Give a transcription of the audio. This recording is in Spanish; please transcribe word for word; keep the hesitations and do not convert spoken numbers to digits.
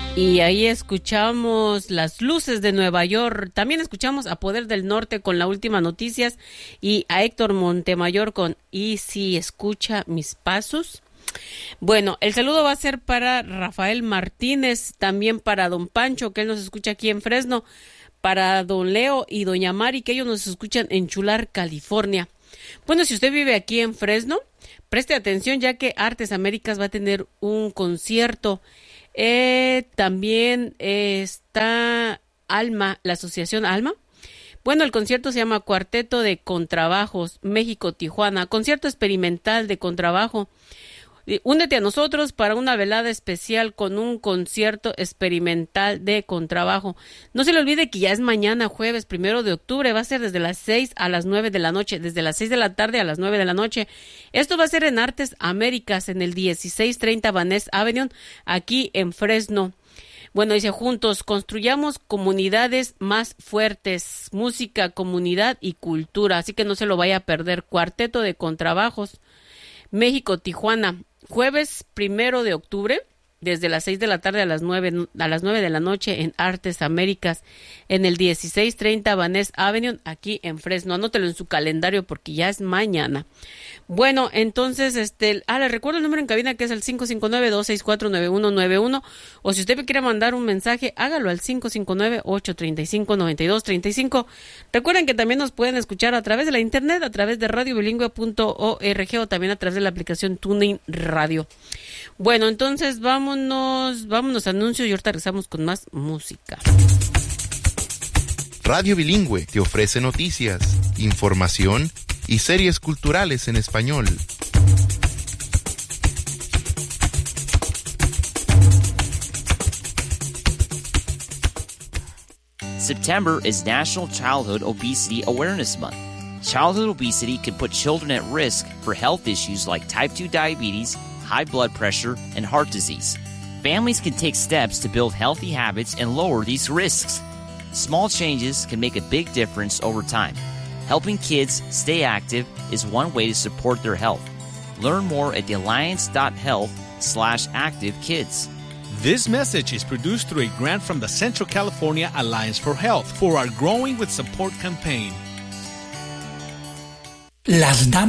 Y ahí escuchamos Las Luces de Nueva York. También escuchamos a Poder del Norte con La Última Noticias y a Héctor Montemayor con Y si escucha mis pasos. Bueno, el saludo va a ser para Rafael Martínez, también para don Pancho, que él nos escucha aquí en Fresno, para don Leo y doña Mari, que ellos nos escuchan en Chular, California. Bueno, si usted vive aquí en Fresno, preste atención, ya que Artes Américas va a tener un concierto. Eh, también eh, está Alma, la asociación Alma. Bueno, el concierto se llama Cuarteto de Contrabajos, México, Tijuana, concierto experimental de contrabajo. Únete a nosotros para una velada especial con un concierto experimental de contrabajo. No se le olvide que ya es mañana, jueves primero de octubre. Va a ser desde las seis a las nueve de la noche, desde las seis de la tarde a las nueve de la noche. Esto va a ser en Artes Américas, en el dieciséis treinta Van Ness Avenue, aquí en Fresno. Bueno, dice, juntos construyamos comunidades más fuertes, música, comunidad y cultura. Así que no se lo vaya a perder. Cuarteto de Contrabajos, México, Tijuana. Jueves primero de octubre, desde las seis de la tarde a las nueve, a las nueve de la noche en Artes Américas, en el dieciséis treinta Van Ness Avenue, aquí en Fresno. Anótelo en su calendario porque ya es mañana. Bueno, entonces, este, ah, le recuerdo el número en cabina, que es el cinco cinco nueve, dos seis cuatro, nueve uno nueve uno, o si usted me quiere mandar un mensaje, hágalo al cinco cinco nueve, ocho tres cinco, nueve dos tres cinco. Recuerden que también nos pueden escuchar a través de la internet, a través de radio bilingüe punto org o también a través de la aplicación TuneIn Radio. Bueno, entonces vámonos, vámonos a anuncios y ahorita regresamos con más música. Radio Bilingüe te ofrece noticias, información y series culturales en español. September is National Childhood Obesity Awareness Month. Childhood obesity can put children at risk for health issues like type two diabetes, high blood pressure, and heart disease. Families can take steps to build healthy habits and lower these risks. Small changes can make a big difference over time. Helping kids stay active is one way to support their health. Learn more at thealliance.health slash active kids. This message is produced through a grant from the Central California Alliance for Health for our Growing with Support campaign. Las damas